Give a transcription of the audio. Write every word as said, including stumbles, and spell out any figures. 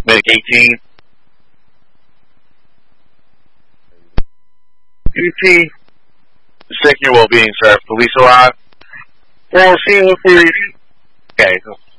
Medic eighteen. E T. Checking your well-being, sir. Police alive? four, four, three. Okay.